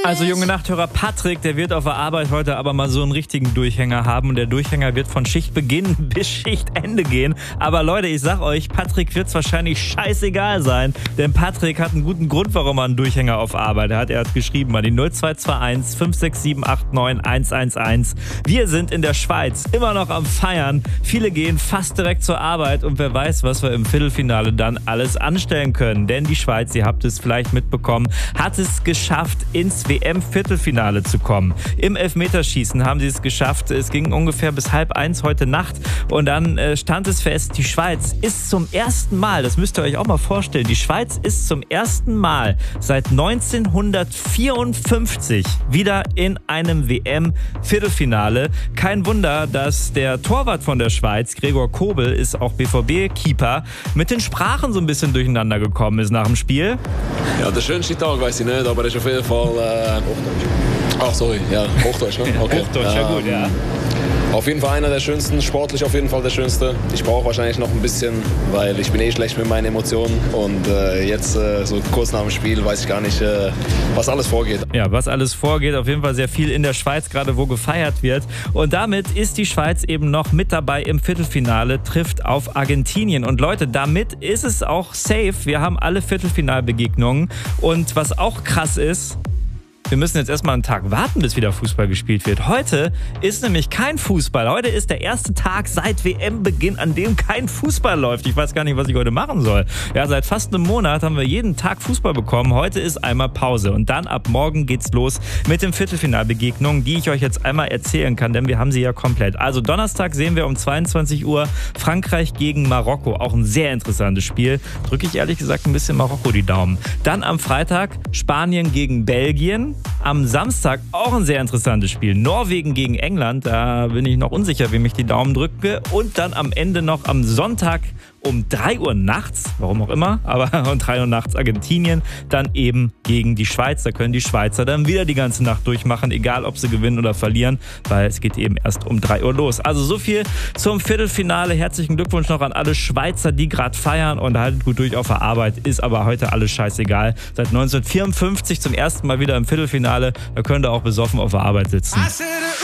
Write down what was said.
Also junge Nachthörer Patrick, der wird auf der Arbeit heute aber mal so einen richtigen Durchhänger haben und der Durchhänger wird von Schichtbeginn bis Schichtende gehen. Aber Leute, ich sag euch, Patrick wird's wahrscheinlich scheißegal sein, denn Patrick hat einen guten Grund, warum er einen Durchhänger auf Arbeit hat. Er hat geschrieben an die 0221 56789 111. Wir sind in der Schweiz immer noch am Feiern. Viele gehen fast direkt zur Arbeit und wer weiß, was wir im Viertelfinale dann alles anstellen können. Denn die Schweiz, ihr habt es vielleicht mitbekommen, hat es geschafft, ins WM-Viertelfinale zu kommen. Im Elfmeterschießen haben sie es geschafft. Es ging ungefähr bis 12:30 heute Nacht und dann stand es fest, die Schweiz ist zum ersten Mal, das müsst ihr euch auch mal vorstellen, die Schweiz ist zum ersten Mal seit 1954 wieder in einem WM-Viertelfinale. Kein Wunder, dass der Torwart von der Schweiz, Gregor Kobel, ist auch BVB-Keeper, mit den Sprachen so ein bisschen durcheinander gekommen ist nach dem Spiel. Ja, der schönste Tag weiß ich nicht, aber das ist auf jeden Fall Hochdeutsch. Ach, sorry, ja, Hochdeutsch, ne? Okay. Hochdeutsch, ja gut, ja. Auf jeden Fall einer der schönsten, sportlich auf jeden Fall der schönste. Ich brauche wahrscheinlich noch ein bisschen, weil ich bin schlecht mit meinen Emotionen und jetzt so kurz nach dem Spiel weiß ich gar nicht, was alles vorgeht. Ja, was alles vorgeht, auf jeden Fall sehr viel in der Schweiz, gerade wo gefeiert wird. Und damit ist die Schweiz eben noch mit dabei im Viertelfinale, trifft auf Argentinien. Und Leute, damit ist es auch safe. Wir haben alle Viertelfinalbegegnungen. Und was auch krass ist, wir müssen jetzt erstmal einen Tag warten, bis wieder Fußball gespielt wird. Heute ist nämlich kein Fußball. Heute ist der erste Tag seit WM-Beginn, an dem kein Fußball läuft. Ich weiß gar nicht, was ich heute machen soll. Ja, seit fast einem Monat haben wir jeden Tag Fußball bekommen. Heute ist einmal Pause. Und dann ab morgen geht's los mit den Viertelfinalbegegnungen, die ich euch jetzt einmal erzählen kann, denn wir haben sie ja komplett. Also Donnerstag sehen wir um 22 Uhr Frankreich gegen Marokko. Auch ein sehr interessantes Spiel. Drücke ich ehrlich gesagt ein bisschen Marokko die Daumen. Dann am Freitag Spanien gegen Belgien. Am Samstag auch ein sehr interessantes Spiel. Norwegen gegen England, da bin ich noch unsicher, wem ich die Daumen drücke. Und dann am Ende noch am Sonntag um 3 Uhr nachts, warum auch immer, aber um 3 Uhr nachts Argentinien, dann eben gegen die Schweiz. Da können die Schweizer dann wieder die ganze Nacht durchmachen, egal ob sie gewinnen oder verlieren, weil es geht eben erst um 3 Uhr los. Also so viel zum Viertelfinale. Herzlichen Glückwunsch noch an alle Schweizer, die gerade feiern und haltet gut durch auf der Arbeit. Ist aber heute alles scheißegal. Seit 1954 zum ersten Mal wieder im Viertelfinale. Da könnt ihr auch besoffen auf der Arbeit sitzen.